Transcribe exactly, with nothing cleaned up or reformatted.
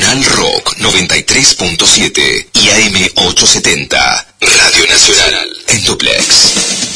Nacional Rock noventa y tres punto siete y A M ochocientos setenta. Radio Nacional en duplex.